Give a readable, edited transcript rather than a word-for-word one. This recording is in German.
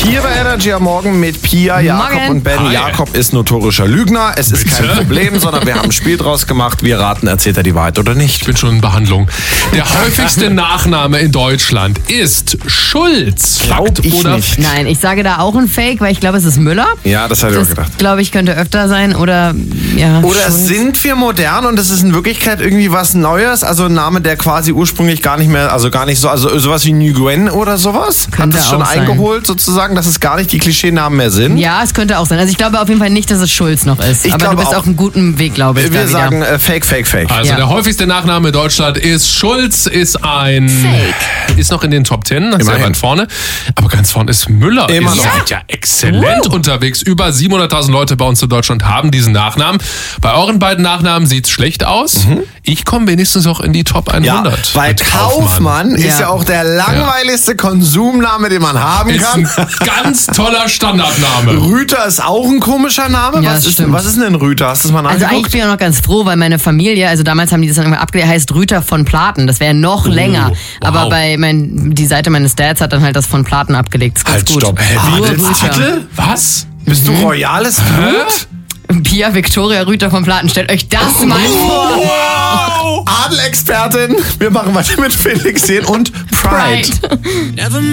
Hier bei Energy am Morgen mit Pia, Jakob Morgen. und Ben. Hi. Jakob ist notorischer Lügner. Es ist Bitte? kein Problem, sondern wir haben ein Spiel draus gemacht. Wir raten, erzählt er die Wahrheit oder nicht. Ich bin schon in Behandlung. Der häufigste Nachname in Deutschland ist Schulz. Glaub Fakt ich oder nicht. Nein, ich sage da auch ein Fake, weil ich glaube, es ist Müller. Ja, das hatte ich auch Das, gedacht. glaube ich, könnte öfter sein oder ja. Oder Schulz. sind wir modern und es ist in Wirklichkeit irgendwie was Neues? Also ein Name, der quasi ursprünglich gar nicht mehr, also gar nicht so, also sowas wie Nguyen oder sowas? Könnte Hat es schon auch sein. eingeholt sozusagen, dass es gar nicht die Klischeenamen mehr sind? Ja, es könnte auch sein. Also ich glaube auf jeden Fall nicht, dass es Schulz noch ist. Ich Aber du glaube bist auch. auf einem guten Weg, glaube ich. Wir da sagen wieder. Fake. Also Ja. der häufigste Nachname in Deutschland ist Schulz, ist ein... Fake. Ist noch in den Top 10, sehr Immerhin. weit vorne. Aber ganz vorne ist Müller. Immer Ihr noch. seid ja exzellent unterwegs. Über 700.000 Leute bei uns in Deutschland haben diesen Nachnamen. Bei euren beiden Nachnamen sieht's schlecht aus. Ich komme wenigstens auch in die Top 100. Ja, weil mit Kaufmann ist Ja. ja auch der langweiligste Konsumname, den man haben Ist kann. ein ganz toller Standardname. Rüter ist auch ein komischer Name. Ja, was, das ist, stimmt. was ist denn ein Rüter? Hast du das mal Also eigentlich nachgeguckt? bin ich auch noch ganz froh, weil meine Familie, also damals haben die das dann immer abgelegt, heißt Rüter von Platen. Das wäre noch länger. wow. Aber die Seite meines Dads hat dann halt das von Platen abgelegt. Das ist ganz Halt, gut. stopp. Nur Adelstitel? Was? Bist du royales Blut? Pia Victoria Rüter von Platen. Stellt euch das mal vor. Wow! Adelexpertin. Wir machen weiter mit Felix Jähn und Pride. Pride. Never